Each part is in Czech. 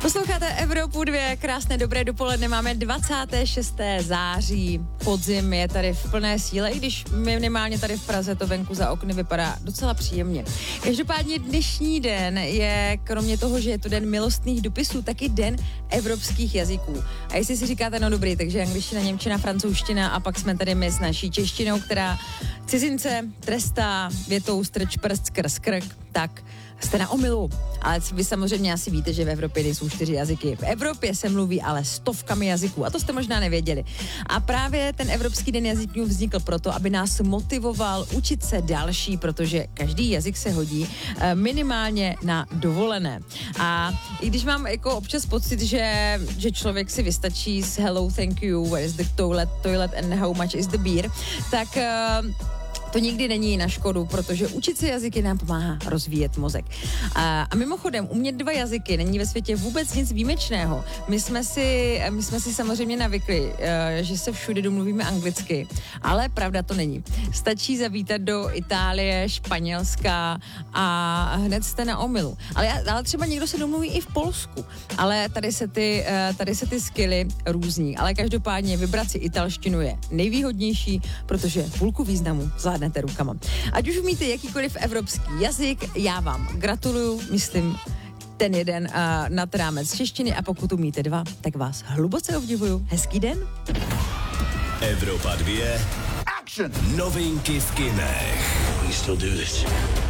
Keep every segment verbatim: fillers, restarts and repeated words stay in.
Posloucháte Evropu dva, krásné dobré dopoledne, máme dvacátého šestého září, podzim je tady v plné síle, i když minimálně tady v Praze to venku za okny vypadá docela příjemně. Každopádně dnešní den je, kromě toho, že je to den milostných dopisů, taky den evropských jazyků. A jestli si říkáte, no dobrý, takže angličtina, němčina, francouzština a pak jsme tady my s naší češtinou, která cizince trestá větou strč prst skrz krk, tak jste na omylu. Ale vy samozřejmě asi víte, že v Evropě nejsou čtyři jazyky. V Evropě se mluví ale stovkami jazyků a to jste možná nevěděli. A právě ten Evropský den jazyků vznikl proto, aby nás motivoval učit se další, protože každý jazyk se hodí minimálně na dovolené. A i když mám jako občas pocit, že, že člověk si vystačí s hello, thank you, where is the toilet, toilet and how much is the beer, tak to nikdy není na škodu, protože učit se jazyky nám pomáhá rozvíjet mozek. A, a mimochodem, umět dva jazyky není ve světě vůbec nic výjimečného. My jsme si, my jsme si samozřejmě navykli, že se všude domluvíme anglicky, ale pravda to není. Stačí zavítat do Itálie, Španělska a hned jste na omylu. Ale, ale třeba někdo se domluví i v Polsku, ale tady se ty, tady se ty skilly různí. Ale každopádně vybrat si italštinu je nejvýhodnější, protože půlku významu zvládne rukama. Ať už umíte jakýkoliv evropský jazyk, já vám gratuluju, myslím, ten jeden uh, nad rámec češtiny a pokud umíte dva, tak vás hluboce obdivuju. Hezký den. Evropa dva. Action! Novinky v kinech. We still do this.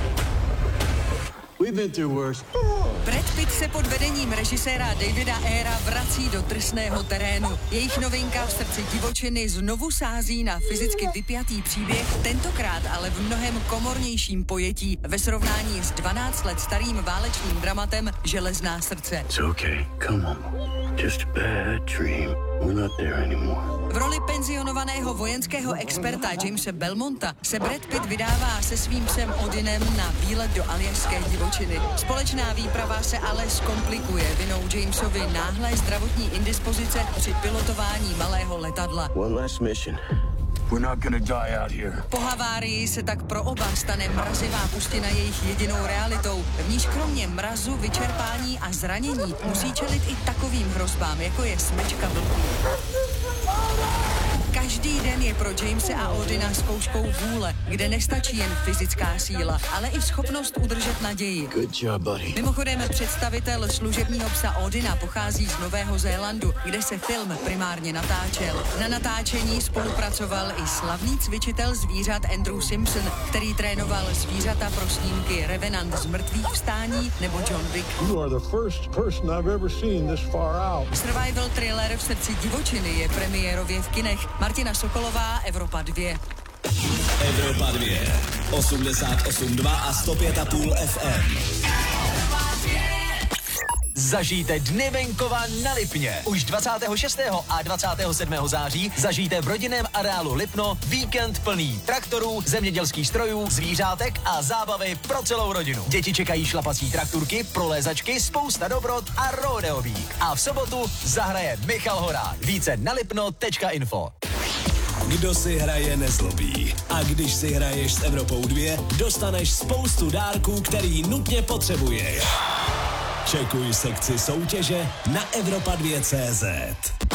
We've been through worse. Brad Pitt se pod vedením režiséra Davida Ayera vrací do drsného terénu. Jejich novinka v srdci divočiny znovu sází na fyzicky vypjatý příběh, tentokrát ale v mnohem komornějším pojetí ve srovnání s dvanáct let starým válečným dramatem Železná srdce. It's okay, come on. Just a bad dream. We're not there anymore. V roli penzionovaného vojenského experta Jamese Belmonta se Brad Pitt vydává se svým psem Odinem na výlet do aljašské divočiny. Společná výprava se ale zkomplikuje vinou Jamesovi náhlé zdravotní indispozice při pilotování malého letadla. One last mission. We're not gonna die out here. Po havárii se tak pro oba stane mrazivá pustina jejich jedinou realitou. V níž kromě mrazu, vyčerpání a zranění musí čelit i takovým hrozbám, jako je smečka vlků. Každý den je pro Jamese a Odina zkouškou vůle, kde nestačí jen fyzická síla, ale i schopnost udržet naději. Good job, buddy. Mimochodem představitel služebního psa Odina pochází z Nového Zélandu, kde se film primárně natáčel. Na natáčení spolupracoval i slavný cvičitel zvířat Andrew Simpson, který trénoval zvířata pro snímky Revenant z mrtvých vstání nebo John Wick. You are the first person I've ever seen this far out. Survival thriller v srdci divočiny je premiérově v kinech. Martina Sokolová, Evropa dva. Evropa dva. osmdesát osm dva a sto pět a půl F M. Zažijte dny venkova na Lipně. Už dvacátého šestého a dvacátého sedmého září zažijte v rodinném areálu Lipno víkend plný traktorů, zemědělských strojů, zvířátek a zábavy pro celou rodinu. Děti čekají šlapací traktorky, prolézačky, spousta dobrot a rodeovík. A v sobotu zahraje Michal Horák. Více na lipno tečka info. Kdo si hraje, nezlobí. A když si hraješ s Evropou dva, dostaneš spoustu dárků, který nutně potřebuješ. Čekuj sekci soutěže na Evropa dva tečka cé zet.